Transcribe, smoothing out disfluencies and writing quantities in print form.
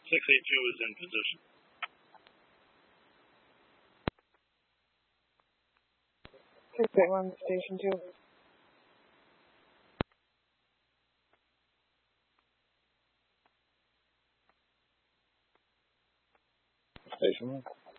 682 is in position. One, station 2. Station 1.